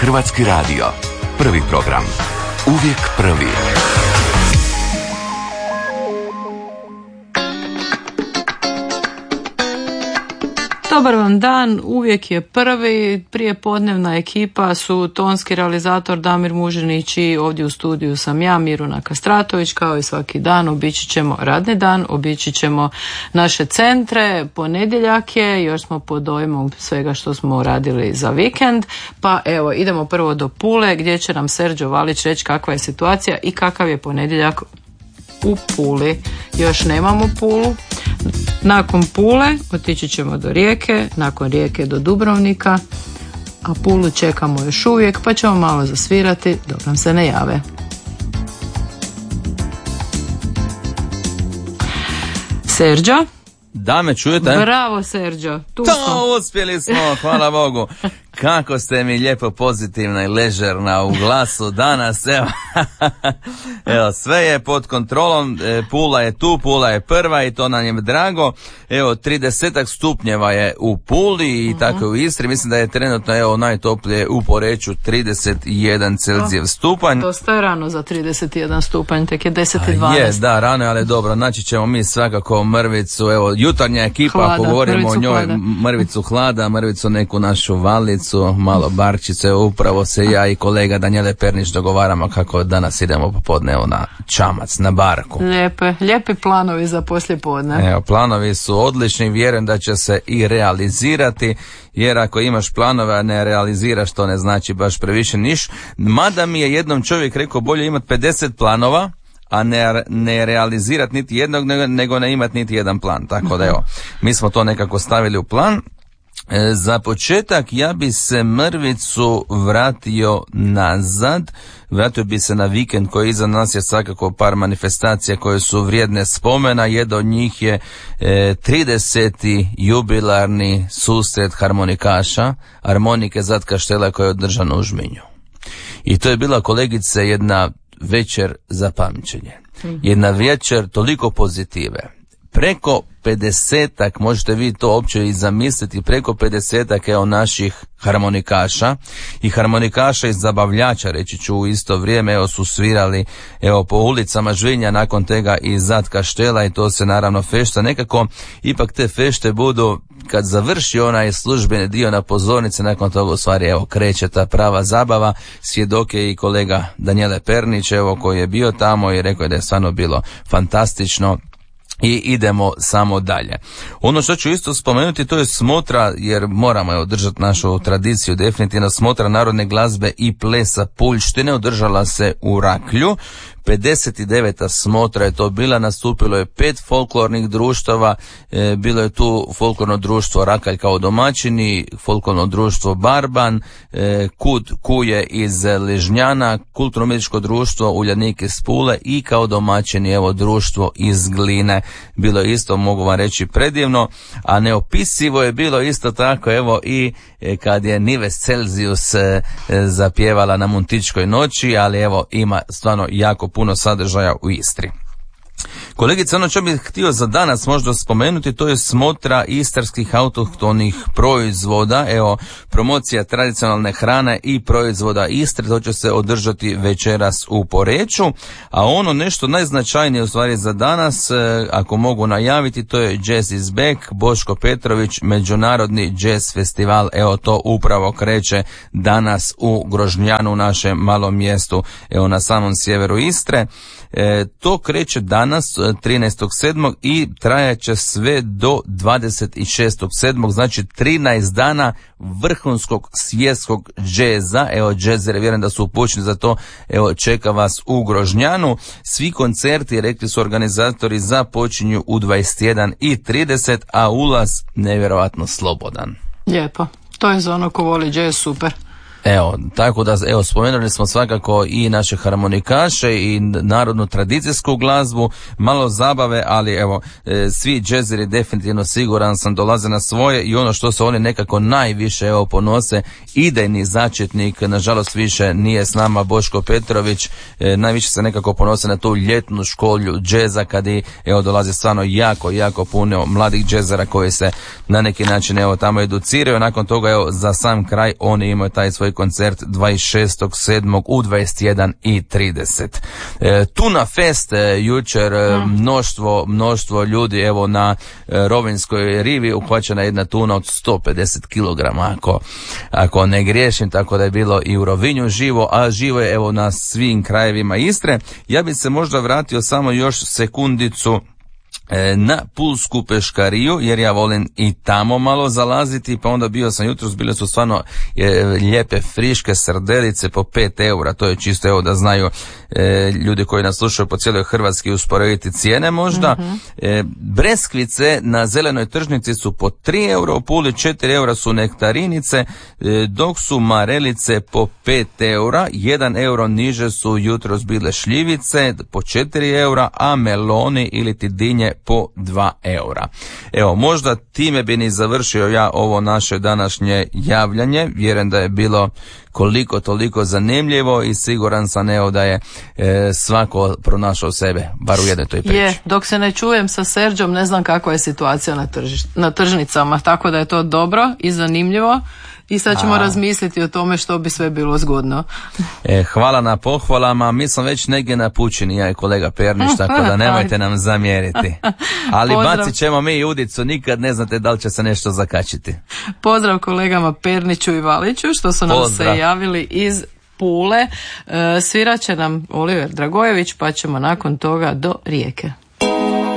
Hrvatski radio. Prvi program. Uvijek prvi. Dobar vam dan, uvijek je prvi. Prijepodnevna ekipa su tonski realizator Damir Mužinić i ovdje u studiju sam ja, Miruna Kastratović. Kao i svaki dan obići ćemo radni dan, obići ćemo naše centre. Ponedjeljak je, još smo pod dojmom svega što smo radili za vikend. Pa evo, idemo prvo do Pule gdje će nam Serđo Valić reći kakva je situacija i kakav je ponedjeljak u Puli. Još nemamo Pulu. Nakon Pule otići ćemo do Rijeke, nakon Rijeke do Dubrovnika, a Pulu čekamo još uvijek, pa ćemo malo zasvirati dok nam se ne jave. Serđo? Da, me čujete? Bravo, Serđo. To uspjeli smo, hvala Bogu. Kako ste mi lijepo pozitivna i ležerna u glasu danas, evo. Evo, sve je pod kontrolom, Pula je tu, Pula je prva i to nam je drago. Evo, 30 stupnjeva je u Puli i tako u Istri, mislim da je trenutno evo najtoplije u Poreču 31 Celzijev stupanj. Dosta je rano za 31 stupanj, tek je 10:12. Je, da, rano je, ali dobro, naći ćemo mi svakako mrvicu, evo, jutarnja ekipa, hlada, ako govorimo o njoj, hlada. mrvicu hlada, mrvicu neku našu valicu, malo barčice, upravo se ja i kolega Danijele Pernić dogovaramo kako danas idemo popodne na čamac, na barku. Lijepi planovi za poslijepodne. Evo, planovi su odlični, vjerujem da će se i realizirati, jer ako imaš planove, a ne realiziraš, to ne znači baš previše niš. Mada mi je jednom čovjek rekao bolje imati 50 planova, a ne realizirati niti jednog, nego ne imati niti jedan plan. Tako da evo, mi smo to nekako stavili u plan. Za početak ja bi se mrvicu vratio nazad, vratio bi se na vikend koji iza nas je svakako par manifestacija koje su vrijedne spomena. Jedna od njih je 30. jubilarni susret harmonikaša, harmonike Zat Kaštela koja je održana u Žminju. I to je bila, kolegice, jedna večer za pamćenje. Jedna večer toliko pozitive. Preko 50-ak, možete vi to uopće i zamisliti, preko 50-ak evo naših harmonikaša i harmonikaša iz zabavljača, reći ću u isto vrijeme, evo su svirali evo po ulicama Žvinja, nakon tega i Zat Kaštela i to se naravno fešta. Nekako ipak te fešte budu kad završi onaj službeni dio na pozornici, nakon toga u stvari evo kreće ta prava zabava. Svjedok je i kolega Danijele Pernić evo koji je bio tamo i rekao je da je stvarno bilo fantastično. I idemo samo dalje. Ono što ću isto spomenuti, to je smotra, jer moramo održati našu tradiciju, definitivno smotra narodne glazbe i plesa Puljštine održala se u Raklju. 59. smotra je to bila, nastupilo je 5 folklornih društava, bilo je tu folklorno društvo Rakalj kao domaćini, folklorno društvo Barban, Kud Kuje iz Ližnjana, kulturno-umjetničko društvo Uljanik iz Pule i kao domaćini evo društvo iz Gline. Bilo je isto, mogu vam reći, predivno, a neopisivo je bilo isto tako evo i kad je Nives Celzijus zapjevala na Muntičkoj noći, ali evo ima stvarno jako puno sadržaja u Istri. Kolegice, ono što bih htio za danas možda spomenuti, to je smotra istarskih autohtonih proizvoda, evo promocija tradicionalne hrane i proizvoda Istre, to će se održati večeras u Poreču, a ono nešto najznačajnije u stvari za danas, ako mogu najaviti, to je Jazz is Back, Boško Petrović, međunarodni jazz festival, evo to upravo kreće danas u Grožnjanu, u našem malom mjestu, evo na samom sjeveru Istre. To kreće danas 13.7. i trajaće sve do 26.7. znači 13 dana vrhunskog svjetskog džeza. Evo džezere, vjerujem da su upućeni za to, evo čeka vas u Grožnjanu. Svi koncerti, rekli su organizatori, započinju u 21:30, a ulaz nevjerojatno slobodan. Lijepo, to je za ono ko voli džez, super. Evo, tako da, evo, spomenuli smo svakako i naše harmonikaše i narodnu tradicijsku glazbu, malo zabave, ali evo, svi džezeri definitivno, siguran sam, dolaze na svoje i ono što se oni nekako najviše evo ponose, idejni začetnik, nažalost više nije s nama Boško Petrović, najviše se nekako ponose na tu ljetnu školu džeza kad i evo dolazi stvarno jako puno mladih džezera koji se na neki način evo tamo educiraju, nakon toga evo za sam kraj oni imaju taj svoj koncert 26.7. u 21:30. Tuna Fest jučer, mnoštvo ljudi, evo na Rovinjskoj rivi uhvaćena jedna tuna od 150 kg, ako ne griješim, tako da je bilo i u Rovinju živo, a živo je evo na svim krajevima Istre. Ja bi se možda vratio samo još sekundicu na Pulsku peškariju, jer ja volim i tamo malo zalaziti, pa onda bio sam jutros, bile su stvarno lijepe friške srdelice po 5 eura, to je čisto evo da znaju ljudi koji nas slušaju po cijeloj Hrvatskoj usporediti cijene možda. Breskvice na zelenoj tržnici su po 3 eura, u Puli 4 eura su nektarinice, dok su marelice po 5 eura, 1 euro niže su jutros bile šljivice po 4 eura, a meloni ili ti dinje po 2 eura. Evo, možda time bi ni završio ja ovo naše današnje javljanje. Vjerujem da je bilo koliko toliko zanimljivo i siguran sam evo da je svako pronašao sebe, bar u jednoj toj priči. Je, dok se ne čujem sa Serđom, ne znam kakva je situacija na tržnicama, tako da je to dobro i zanimljivo. I sad ćemo razmisliti o tome što bi sve bilo zgodno. Hvala na pohvalama, mi smo već negdje napučeni, ja i kolega Pernić, tako da nemojte nam zamjeriti. Ali bacit ćemo mi i udicu, nikad ne znate da li će se nešto zakačiti. Pozdrav kolegama Perniću i Valiću što su nam se javili iz Pule. Svirat će nam Oliver Dragojević, pa ćemo nakon toga do Rijeke.